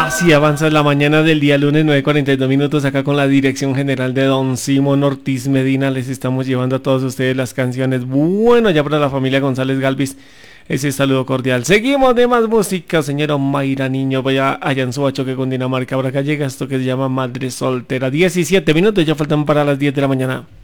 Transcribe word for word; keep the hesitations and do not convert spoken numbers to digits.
Así avanza la mañana del día lunes, nueve cuarenta y dos minutos, acá con la dirección general de Don Simón Ortiz Medina. Les estamos llevando a todos ustedes las canciones. Bueno, ya para la familia González Galvis, ese saludo cordial. Seguimos de más música, señora Mayra Niño, vaya allá en Subachoque con Dinamarca. Ahora acá llega esto que se llama Madre Soltera. diecisiete minutos, ya faltan para las diez de la mañana.